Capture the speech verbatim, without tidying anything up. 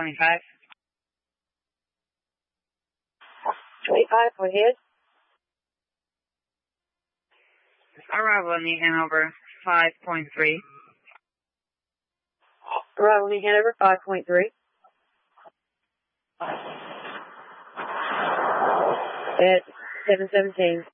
twenty-five. twenty-five, go ahead. Arrival in the Hanover five point three. Arrival in the Hanover five point three. At seven seventeen.